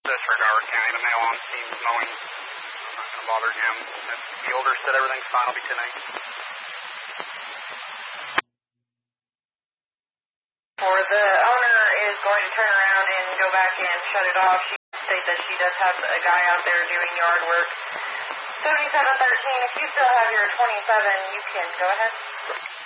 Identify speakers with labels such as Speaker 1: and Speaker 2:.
Speaker 1: Disregard County. The mail on team's mowing. I'm not going to bother him. If the older said everything's fine, I'll be 10-8.
Speaker 2: Or the owner is going to turn around and go back and shut it off. She states that she does have a guy out there doing yard work. 7713, if you still have your 27, you can go ahead.